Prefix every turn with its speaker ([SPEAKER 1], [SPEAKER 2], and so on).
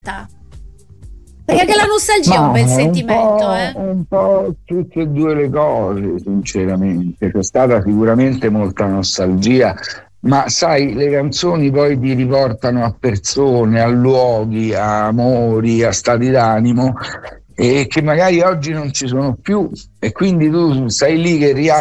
[SPEAKER 1] Perché anche la nostalgia è un bel sentimento,
[SPEAKER 2] un po' tutte e due le cose, sinceramente. C'è stata sicuramente molta nostalgia, ma sai, le canzoni poi ti riportano a persone, a luoghi, a amori, a stati d'animo, e che magari oggi non ci sono più, e quindi tu stai lì che